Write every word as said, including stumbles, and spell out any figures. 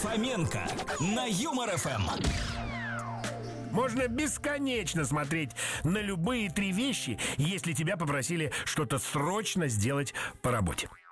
Фоменко на Юмор эф эм. Можно бесконечно смотреть на любые три вещи, если тебя попросили что-то срочно сделать по работе.